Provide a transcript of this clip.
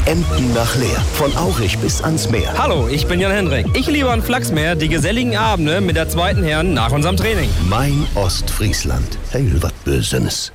Emden nach Leer. Von Aurich bis ans Meer. Hallo, ich bin Jan Hendrik. Ich liebe an Flachsmeer die geselligen Abende mit der zweiten Herren nach unserem Training. Mein Ostfriesland. Hey, was Bösenes.